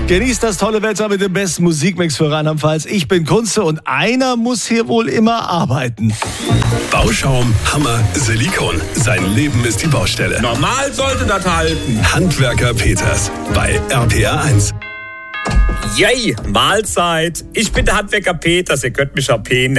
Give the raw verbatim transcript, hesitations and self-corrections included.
Genießt das tolle Wetter mit dem besten Musikmix für Rheinland-Pfalz. Ich bin Kunze und einer muss hier wohl immer arbeiten. Bauschaum, Hammer, Silikon. Sein Leben ist die Baustelle. Normal sollte das halten. Handwerker Peters bei R P R eins. Yay, Mahlzeit. Ich bin der Handwerker Peters, ihr könnt mich erpennen.